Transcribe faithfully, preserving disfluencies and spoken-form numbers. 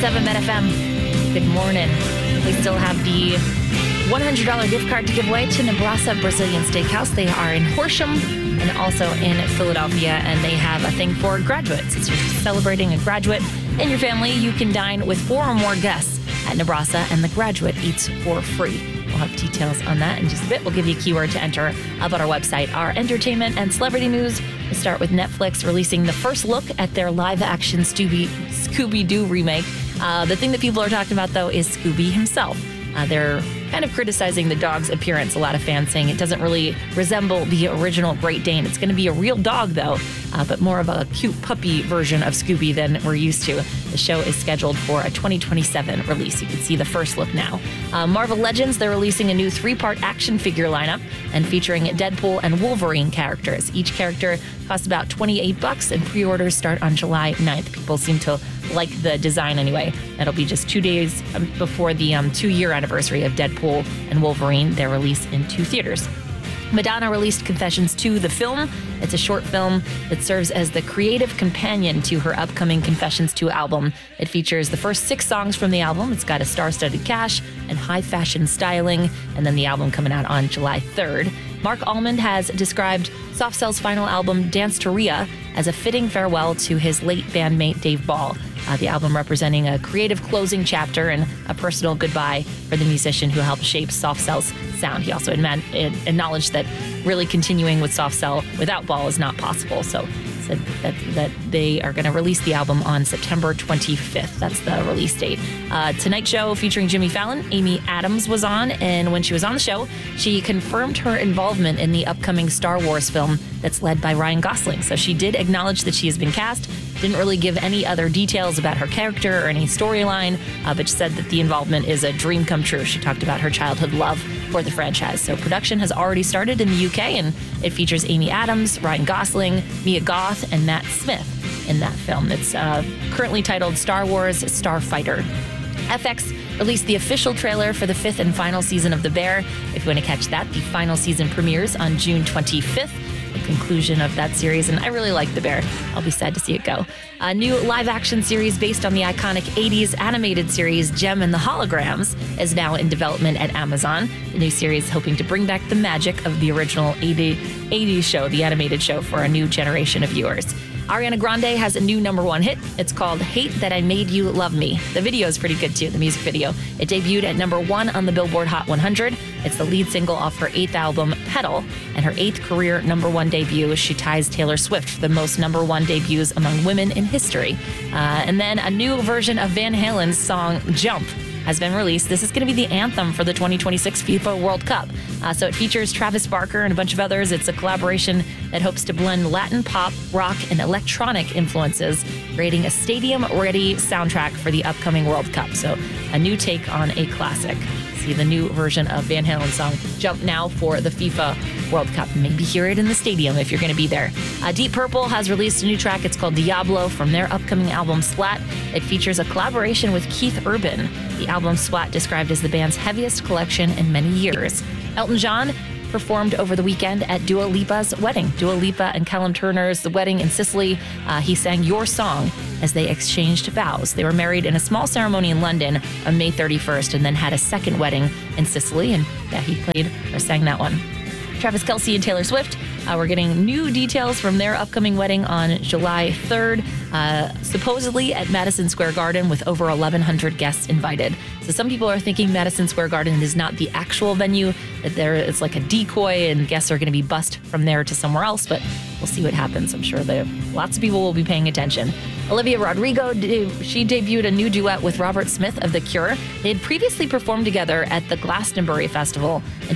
seven Met F M. Good morning. We still have the one hundred dollars gift card to give away to Nebraska Brazilian Steakhouse. They are in Horsham and also in Philadelphia, and they have a thing for graduates. It's you're celebrating a graduate in your family. You can dine with four or more guests at Nebraska, and the graduate eats for free. We'll have details on that in just a bit. We'll give you a keyword to enter up on our website. Our entertainment and celebrity news. We'll start with Netflix releasing the first look at their live-action Scooby, Scooby-Doo remake. Uh, the thing that people are talking about, though, is Scooby himself. Uh, they're kind of criticizing the dog's appearance. A lot of fans saying it doesn't really resemble the original Great Dane. It's going to be a real dog, though, uh, but more of a cute puppy version of Scooby than we're used to. The show is scheduled for a twenty twenty-seven release. You can see the first look now. Uh, Marvel Legends, they're releasing a new three-part action figure lineup and featuring Deadpool and Wolverine characters. Each character costs about twenty-eight bucks, and pre-orders start on July ninth. People seem to like the design anyway. That'll be just two days before the um, two-year anniversary of Deadpool and Wolverine, their release in two theaters. Madonna released Confessions two, the film. It's a short film that serves as the creative companion to her upcoming Confessions two album. It features the first six songs from the album. It's got a star-studded cast and high-fashion styling, and then the album coming out on July third. Mark Almond has described Soft Cell's final album, Dance to Rhea, as a fitting farewell to his late bandmate Dave Ball. Uh, the album representing a creative closing chapter and a personal goodbye for the musician who helped shape Soft Cell's sound. He also adma- acknowledged that really continuing with Soft Cell without Ball is not possible. So said that, that they are going to release the album on September twenty-fifth. That's the release date. Uh, Tonight Show featuring Jimmy Fallon, Amy Adams was on, and when she was on the show, she confirmed her involvement in the upcoming Star Wars film that's led by Ryan Gosling. So she did acknowledge that she has been cast, didn't really give any other details about her character or any storyline, uh, but said that the involvement is a dream come true. She talked about her childhood love for the franchise. So production has already started in the U K, and it features Amy Adams, Ryan Gosling, Mia Goth, and Matt Smith in that film. It's uh, currently titled Star Wars Starfighter. F X released the official trailer for the fifth and final season of The Bear. If you want to catch that, the final season premieres on June twenty-fifth. The conclusion of that series, and I really like The Bear. I'll be sad to see it go. A new live-action series based on the iconic eighties animated series Jem and the Holograms is now in development at Amazon. The new series is hoping to bring back the magic of the original eighties show, the animated show, for a new generation of viewers. Ariana Grande has a new number one hit. It's called Hate That I Made You Love Me. The video is pretty good too, the music video. It debuted at number one on the Billboard Hot one hundred. It's the lead single off her eighth album, Pedal, and her eighth career number one debut. She ties Taylor Swift for the most number one debuts among women in history. Uh, and then a new version of Van Halen's song Jump has been released. This is going to be the anthem for the twenty twenty-six FIFA World Cup. Uh, so it features Travis Barker and a bunch of others. It's a collaboration that hopes to blend Latin pop, rock, and electronic influences, creating a stadium-ready soundtrack for the upcoming World Cup. So a new take on a classic. See the new version of Van Halen's song Jump now for the FIFA World Cup. Maybe hear it in the stadium if you're going to be there. Uh, Deep Purple has released a new track. It's called Diablo from their upcoming album Splat. It features a collaboration with Keith Urban. The album Splat described as the band's heaviest collection in many years. Elton John performed over the weekend at Dua Lipa's wedding. Dua Lipa and Callum Turner's the wedding in Sicily. Uh, he sang Your Song as they exchanged vows. They were married in a small ceremony in London on May thirty-first and then had a second wedding in Sicily. And yeah, he played or sang that one. Travis Kelce and Taylor Swift. Uh, we're getting new details from their upcoming wedding on July third, uh, supposedly at Madison Square Garden with over eleven hundred guests invited. So some people are thinking Madison Square Garden is not the actual venue, that there it's like a decoy and guests are going to be bussed from there to somewhere else, but we'll see what happens. I'm sure that lots of people will be paying attention. Olivia Rodrigo, she debuted a new duet with Robert Smith of The Cure. They had previously performed together at the Glastonbury Festival in